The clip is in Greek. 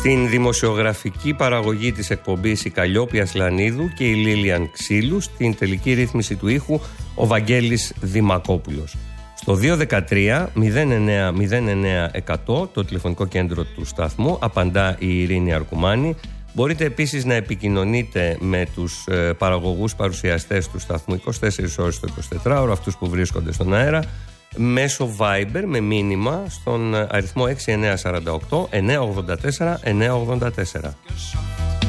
Στην δημοσιογραφική παραγωγή της εκπομπής η Καλλιόπη Ασλανίδου και η Λίλιαν Ξύλου. Στην τελική ρύθμιση του ήχου ο Βαγγέλης Δημακόπουλος. Στο 213-09-09-100, το τηλεφωνικό κέντρο του σταθμού, απαντά η Ειρήνη Αρκουμάνη. Μπορείτε επίσης να επικοινωνείτε με τους παραγωγούς παρουσιαστές του σταθμού 24 ώρες το 24ωρο, αυτούς που βρίσκονται στον αέρα, μέσω Viber με μήνυμα στον αριθμό 6948 984 984.